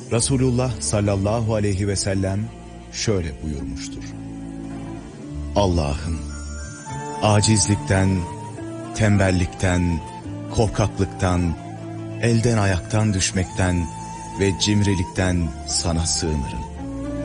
Resulullah sallallahu aleyhi ve sellem şöyle buyurmuştur. Allah'ım, acizlikten, tembellikten, korkaklıktan, elden ayaktan düşmekten ve cimrilikten sana sığınırım.